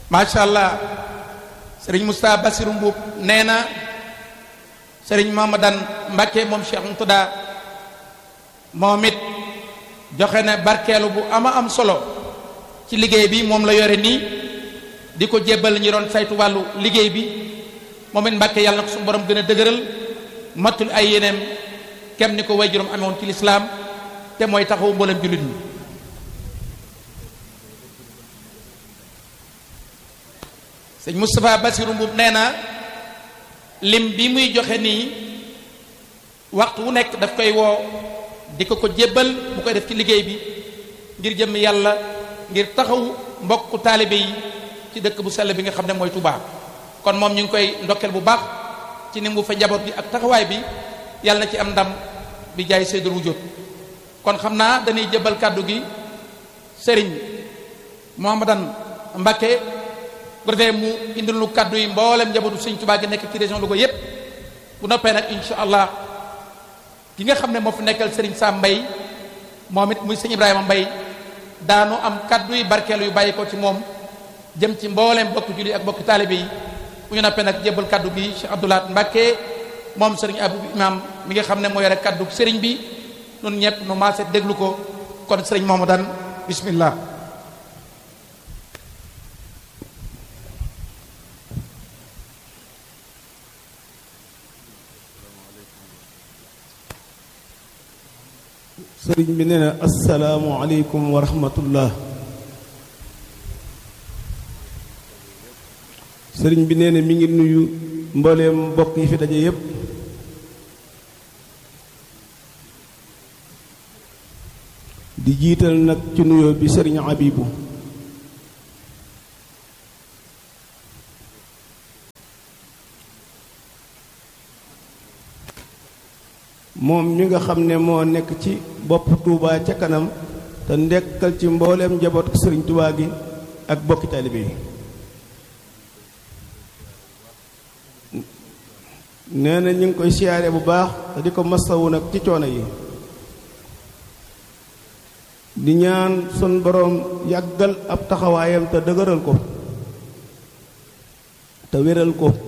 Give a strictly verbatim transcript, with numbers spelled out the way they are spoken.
macha allah sëriñ Moustapha Bassirou Mbuub nee na sëriñ Mamadan Mbàkke moom Cheikh Moutada moom it joxe na barkeelu bu ama am solo ci liggéey bi moom la yore nii di ko jébbal ñi doon saytu wàllu liggéey bi moom it Mbàkke yàlla na ko suñu borom gën a dëgëral matul ay yéeneem kem ni ko way juróom amewoon ci lislaam te mooy taxawu mboolem jullit ñi. sëñ Moustapha Bassirou Mbuub nee na lim bi muy joxe nii waxtu wu nekk daf koy woo di ko ko jébbal bu koy def ci liggéey bi ngir jëm yàlla ngir taxawu mbokku taalibe yi ci dëkk bu sell bi nga xam ne mooy Touba. kon moom ñu ngi koy ndokkeel bu baax ci ni mu fa njaboot bi ak taxawaay bi yàlla na ci am ndam bi jaay Seydul Wujud. kon xam naa dañuy jébbal kàddu gi sëriñ Mouhamadan Mbacké bu defee mu indil lu kàddu yi mboolem njabootu sëñ Touba gi nekk ci région Louga yépp bu noppee nag insha allah ki nga xam ne moo fi nekkal sëriñ Sam Mbay moom it muy sëñ Ibrahima Mbay daanu am kàddu yi barkeelu yu bàyyi ko ci moom jëm ci mboolem bokk julli ak bokk taalibe yi bu ñu noppee nag jébbal kàddu gi Cheikh Abdoulaat Mbacké moom sëriñ Abou Imam mi nga xam ne moo yore kàddu sëriñ bi nun ñëpp nu maase déglu ko kon sëriñ Mouhamadan bismillah. sëriñ bi nee na assalaamu aleykum wa rahmatullah. sëriñ bi nee na mi ngi nuyu mbooleem mbokk yi fi daje yépp di jiital nag ci nuyoo bi sëriñ Abibu moom mi nga xam ne moo nekk ci bopp Touba ca kanam te ndekkal ci mbooleem njaboot sëriñ Touba gi ak bokki taalibe yi. nee na ñu ngi koy siyaare bu baax te di ko masawu nag ci coono yi di ñaan sun boroom yàggal ab taxawaayam te dëgëral ko te wéral ko